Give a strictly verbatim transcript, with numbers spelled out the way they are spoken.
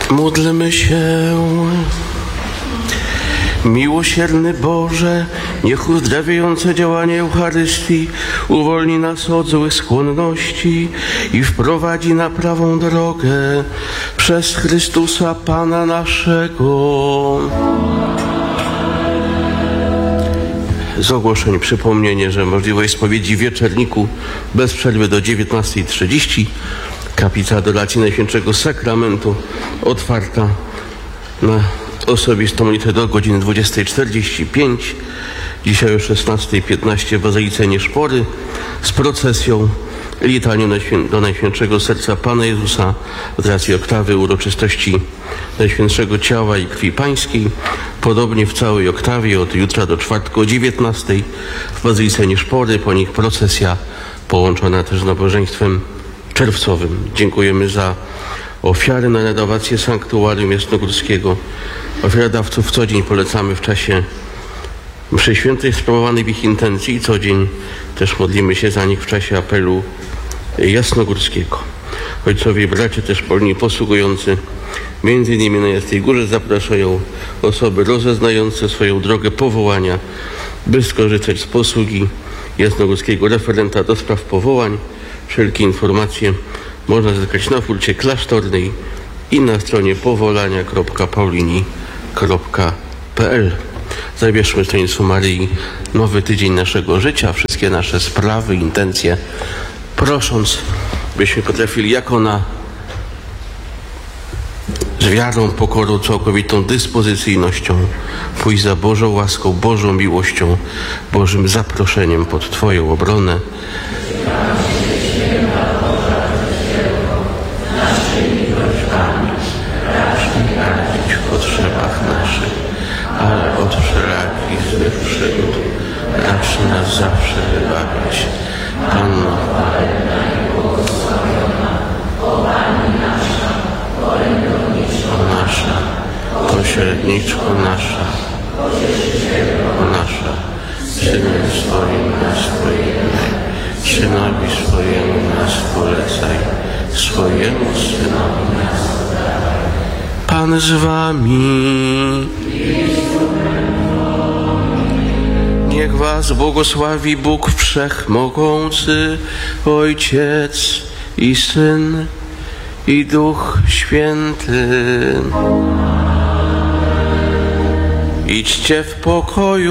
Módlmy się. Miłosierny Boże, niech uzdrawiające działanie Eucharystii uwolni nas od złych skłonności i wprowadzi na prawą drogę przez Chrystusa Pana naszego. Z ogłoszeń przypomnienie, że możliwość spowiedzi w Wieczerniku bez przerwy do dziewiętnastej trzydzieści. Kaplica Adoracji Najświętszego Sakramentu otwarta na osobistą modlitwę do godziny dwudziestej czterdzieści pięć. Dzisiaj o szesnastej piętnaście w Bazylice Nieszpory z procesją litanią do Najświętszego Serca Pana Jezusa z racji oktawy uroczystości Najświętszego Ciała i Krwi Pańskiej. Podobnie w całej oktawie od jutra do czwartku o dziewiętnastej w Bazylice Nieszpory, po nich procesja połączona też z nabożeństwem czerwcowym. Dziękujemy za ofiary na renowację sanktuarium jasnogórskiego. Ofiarodawców co dzień polecamy w czasie mszy świętej sprawowanej w ich intencji i co dzień też modlimy się za nich w czasie apelu jasnogórskiego. Ojcowie i bracia też polni posługujący między innymi na Jasnej Górze zapraszają osoby rozeznające swoją drogę powołania, by skorzystać z posługi jasnogórskiego referenta do spraw powołań. Wszelkie informacje można zyskać na furcie klasztornej i na stronie powolania kropka paulini kropka p l. Zabierzmy Stronnictwu Maryi nowy tydzień naszego życia, wszystkie nasze sprawy, intencje, prosząc, byśmy potrafili jak ona z wiarą, pokorą, całkowitą dyspozycyjnością pójść za Bożą łaską, Bożą miłością, Bożym zaproszeniem pod Twoją obronę. W potrzebach naszych, ale od wszelakich złych przygód racz nas zawsze wybawić. Panno nasza, pośredniczko nasza, nasza, Synem swoim nas pojednaj, Synowi swojemu nas polecaj, swojemu Synowi nas oddawaj. Pan z wami. Niech was błogosławi Bóg Wszechmogący, Ojciec i Syn i Duch Święty. Idźcie w pokoju.